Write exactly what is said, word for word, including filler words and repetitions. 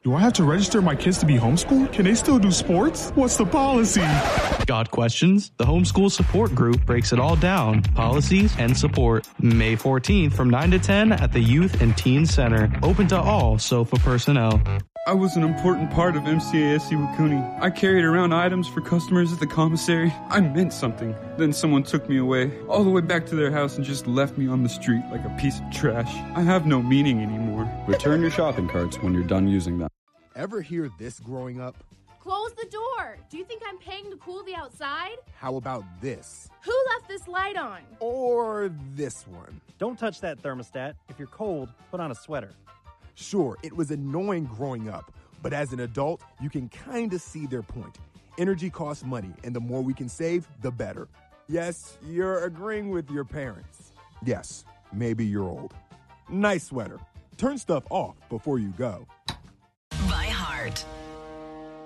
Do I have to register my kids to be homeschooled? Can they still do sports? What's the policy? Got questions? The Homeschool Support Group breaks it all down. Policies and support. May fourteenth from nine to ten at the Youth and Teen Center. Open to all SOFA personnel. I was an important part of M C A S C Wukuni. I carried around items for customers at the commissary. I meant something. Then someone took me away, all the way back to their house and just left me on the street like a piece of trash. I have no meaning anymore. Return your shopping carts when you're done using them. Ever hear this growing up? Close the door. Do you think I'm paying to cool the outside? How about this? Who left this light on? Or this one? Don't touch that thermostat. If you're cold, put on a sweater. Sure, it was annoying growing up, but as an adult, you can kind of see their point. Energy costs money, and the more we can save, the better. Yes, you're agreeing with your parents. Yes, maybe you're old. Nice sweater. Turn stuff off before you go. By heart.